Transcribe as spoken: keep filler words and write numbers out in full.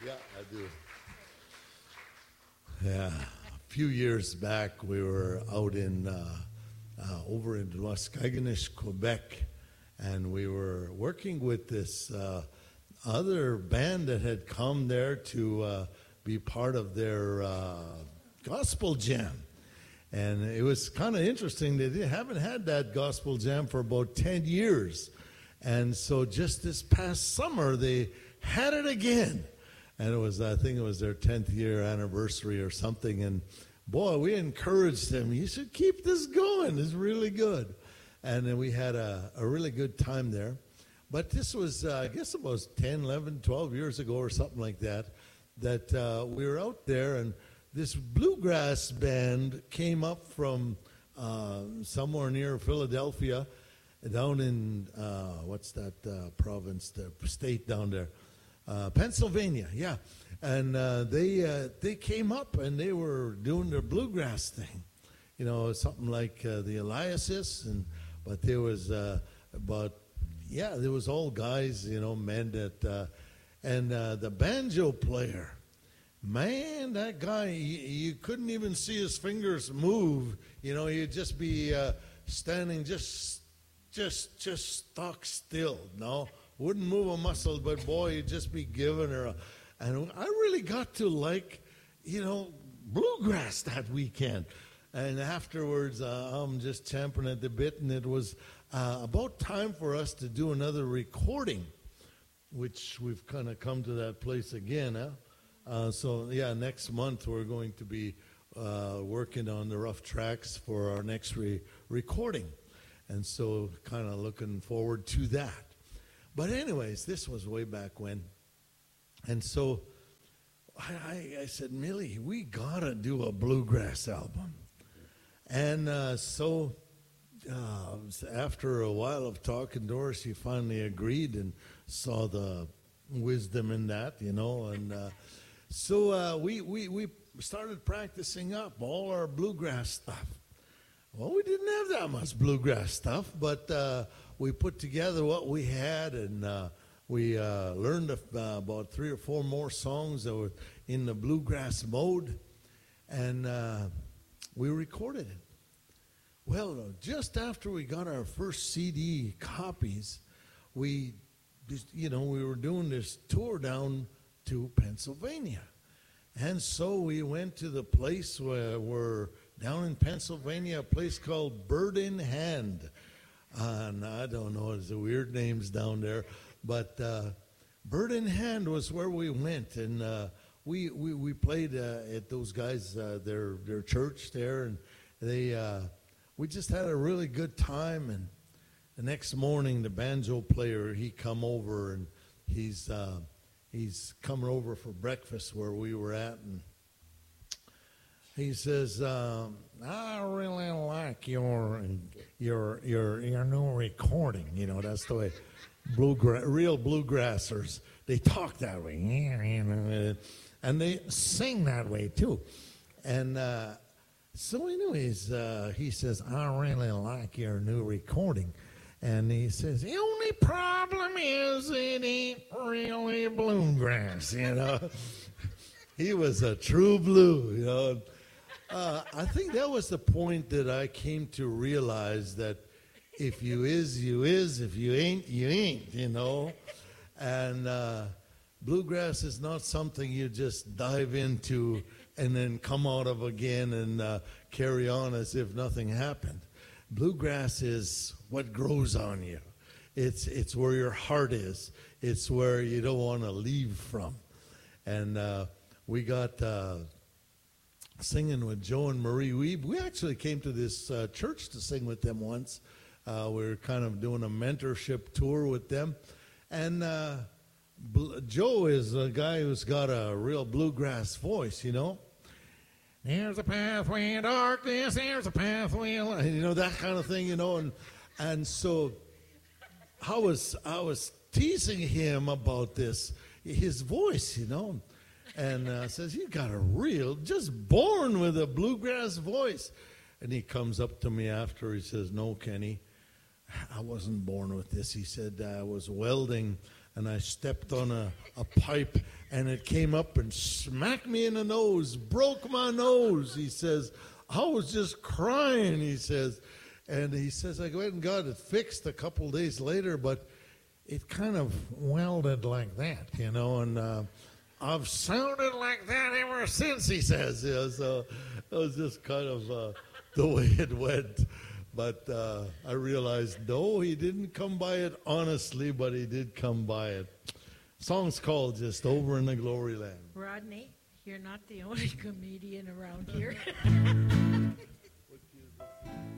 Yeah, I do. Yeah, a few years back we were out in uh, uh, over in Waskaganish, Quebec, and we were working with this uh, other band that had come there to uh, be part of their uh, gospel jam. And it was kind of interesting. They haven't had that gospel jam for about ten years. And so just this past summer, they had it again. And it was, I think it was their tenth year anniversary or something. And boy, we encouraged them. You should keep this going. It's really good. And then we had a, a really good time there. But this was, uh, I guess it was ten, eleven, twelve years ago or something like that, that uh, we were out there and this bluegrass band came up from uh, somewhere near Philadelphia, down in, uh, what's that uh, province, the state down there? Uh, Pennsylvania, yeah. And uh, they uh, they came up and they were doing their bluegrass thing. You know, something like uh, the Eliases, and but there was uh, about, yeah, there was all guys, you know, men that, uh, and uh, the banjo player, man, that guy, you, you couldn't even see his fingers move. You know, he'd just be uh, standing just, just, just stock still, no? Wouldn't move a muscle, but boy, you'd just be giving her a, and I really got to like, you know, bluegrass that weekend. And afterwards, uh, I'm just champing at the bit, and it was uh, about time for us to do another recording, which we've kind of come to that place again, huh? Uh, so, yeah, next month we're going to be uh, working on the rough tracks for our next re- recording. And so kind of looking forward to that. But anyways, this was way back when. And so I, I, I said, Millie, we got to do a bluegrass album. And uh, so uh, after a while of talking to her, she finally agreed and saw the wisdom in that, you know. And uh, so uh, we, we, we started practicing up all our bluegrass stuff. Well, we didn't have that much bluegrass stuff, but uh, we put together what we had, and uh, we uh, learned uh, about three or four more songs that were in the bluegrass mode, and uh, we recorded it. Well, just after we got our first C D copies, we, you know, we were doing this tour down to Pennsylvania, and so we went to the place where we're down in Pennsylvania, a place called Bird in Hand. Uh, and I don't know, it's the weird names down there, but uh, Bird in Hand was where we went, and uh, we, we we played uh, at those guys uh, their their church there, and they uh, we just had a really good time. And the next morning, the banjo player, he come over, and he's uh, he's coming over for breakfast where we were at, and he says, um, I really like your your your your new recording. You know, that's the way bluegrass, real bluegrassers, they talk that way. And they sing that way, too. And uh, so anyways, uh, he says, I really like your new recording. And he says, the only problem is it ain't really bluegrass, you know. He was a true blue, you know. Uh, I think that was the point that I came to realize that if you is, you is. If you ain't, you ain't, you know. And uh, bluegrass is not something you just dive into and then come out of again and uh, carry on as if nothing happened. Bluegrass is what grows on you. It's, it's where your heart is. It's where you don't want to leave from. And uh, we got... Uh, singing with Joe and Marie Weeb. We actually came to this uh, church to sing with them once. Uh, we were kind of doing a mentorship tour with them. And uh, Bl- Joe is a guy who's got a real bluegrass voice, you know. There's a pathway in darkness, there's a pathway in light. You know, that kind of thing, you know. And and so I was, I was teasing him about this, his voice, you know. And uh, says, you got a real, just born with a bluegrass voice. And he comes up to me after, he says, no, Kenny, I wasn't born with this. He said, I was welding and I stepped on a, a pipe, and it came up and smacked me in the nose, broke my nose. He says, I was just crying, he says. And he says, I went and got it fixed a couple days later, but it kind of welded like that, you know, and uh, I've sounded like that ever since, he says. Yeah, so it was just kind of uh, the way it went. But uh, I realized, no, he didn't come by it honestly, but he did come by it. Song's called Just Over in the Glory Land. Rodney, you're not the only comedian around here.